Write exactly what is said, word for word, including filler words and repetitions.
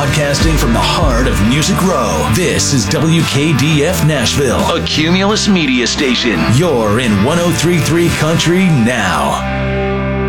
Broadcasting from the heart of Music Row, this is W K D F Nashville, a Cumulus media station. You're in one oh three point three Country now.